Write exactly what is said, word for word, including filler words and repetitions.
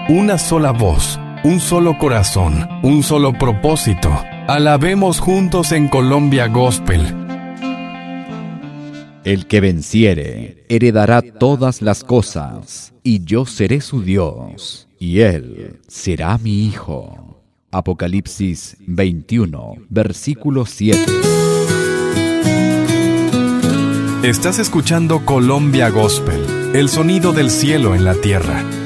una sola voz, un solo corazón, un solo propósito. Alabemos juntos en Colombia Gospel. El que venciere heredará todas las cosas, y yo seré su Dios, y él será mi hijo. Apocalipsis veintiuno, versículo siete. Estás escuchando Colombia Gospel, el sonido del cielo en la tierra.